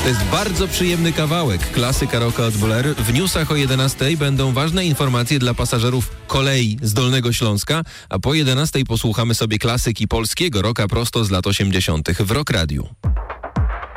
jest bardzo przyjemny kawałek, klasyka rocka od Boler. W newsach o 11 będą ważne informacje dla pasażerów kolei z Dolnego Śląska, a po 11 posłuchamy sobie klasyki polskiego rocka prosto z lat 80. w Rock Radiu.